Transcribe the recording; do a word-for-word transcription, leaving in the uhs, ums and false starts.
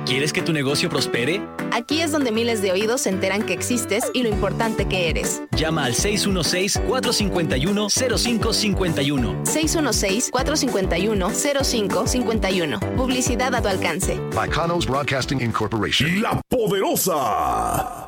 ¿Quieres que tu negocio prospere? Aquí es donde miles de oídos se enteran que existes y lo importante que eres. Llama al seis uno seis, cuatro cinco uno, cero cinco cinco uno. seis uno seis, cuatro cinco uno, cero cinco cinco uno. Publicidad a tu alcance. By Kanos Broadcasting Incorporation. La Poderosa.